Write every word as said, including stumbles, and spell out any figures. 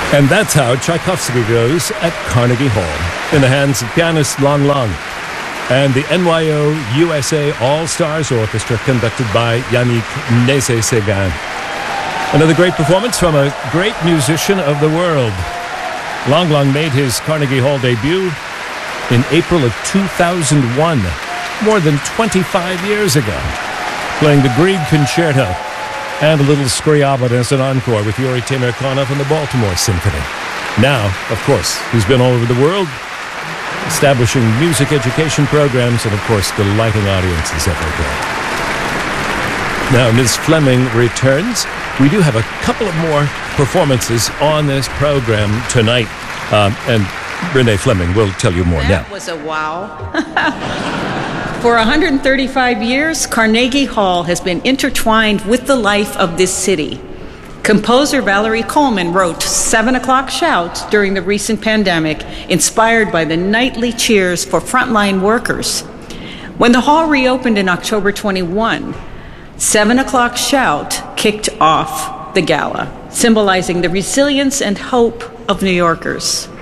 And that's how Tchaikovsky goes at Carnegie Hall, in the hands of pianist Lang Lang and the N Y O U S A All-Stars Orchestra, conducted by Yannick Nézet-Séguin. Another great performance from a great musician of the world. Lang Lang made his Carnegie Hall debut in April of two thousand one, more than twenty-five years ago, playing the Grieg Concerto and a little Scriabin as an encore with Yuri Temirkanov and the Baltimore Symphony. Now, of course, he's been all over the world, establishing music education programs and, of course, delighting audiences everywhere. Now, Miz Fleming returns. We do have a couple of more performances on this program tonight, um, and Renee Fleming will tell you more that now. That was a wow. For one hundred thirty-five years, Carnegie Hall has been intertwined with the life of this city. Composer Valerie Coleman wrote Seven O'Clock Shout during the recent pandemic, inspired by the nightly cheers for frontline workers. When the hall reopened in October twenty-one, Seven O'Clock Shout kicked off the gala, symbolizing the resilience and hope of New Yorkers.